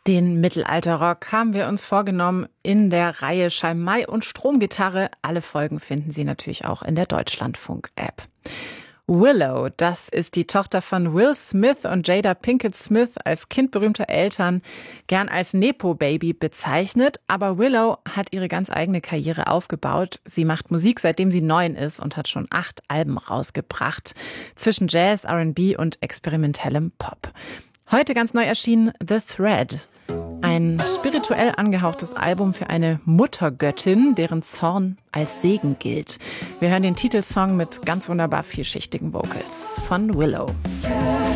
Den Mittelalterrock haben wir uns vorgenommen in der Reihe Schalmei und Stromgitarre. Alle Folgen finden Sie natürlich auch in der Deutschlandfunk-App. Willow, das ist die Tochter von Will Smith und Jada Pinkett Smith, als Kind berühmter Eltern gern als Nepo-Baby bezeichnet. Aber Willow hat ihre ganz eigene Karriere aufgebaut. Sie macht Musik, seitdem sie 9 ist und hat schon 8 Alben rausgebracht. Zwischen Jazz, R&B und experimentellem Pop. Heute ganz neu erschienen The Thread. Ein spirituell angehauchtes Album für eine Muttergöttin, deren Zorn als Segen gilt. Wir hören den Titelsong mit ganz wunderbar vielschichtigen Vocals von Willow.